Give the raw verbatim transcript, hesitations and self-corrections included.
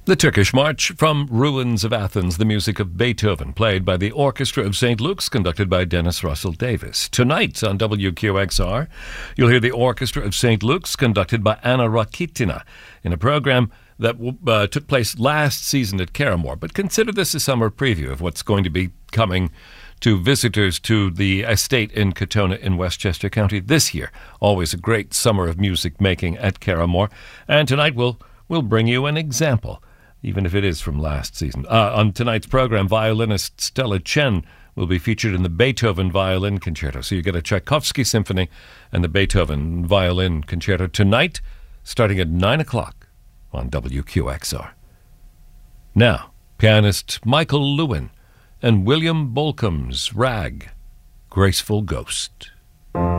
The Turkish March from Ruins of Athens, the music of Beethoven, played by the Orchestra of Saint Luke's, conducted by Dennis Russell Davis. Tonight on W Q X R, you'll hear the Orchestra of Saint Luke's, conducted by Anna Rakitina, in a program that uh, took place last season at Carramore. But consider this a summer preview of what's going to be coming to visitors to the estate in Katona in Westchester County this year. Always a great summer of music making at Carramore. And tonight we'll, we'll bring you an example, even if it is from last season. Uh, on tonight's program, violinist Stella Chen will be featured in the Beethoven Violin Concerto. So you get a Tchaikovsky Symphony and the Beethoven Violin Concerto tonight, starting at nine o'clock on W Q X R. Now, pianist Michael Lewin and William Bolcom's Rag, Graceful Ghost.